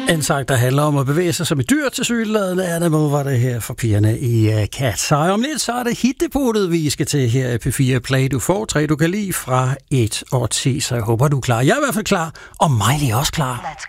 En sang, der handler om at bevæge sig som et dyr til sygeladende. Anna Mo var det her for pigerne i Cats. Og om lidt så er det hitdepotet, vi skal til her i P4 Play. Du får 3, du kan lide fra 1 og 10, så jeg håber, du er klar. Jeg er i hvert fald klar, og Miley er også klar.